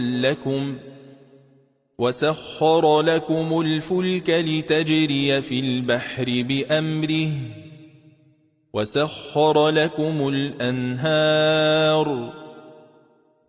لكم وسخر لكم الفلك لتجري في البحر بأمره وسخر لكم الأنهار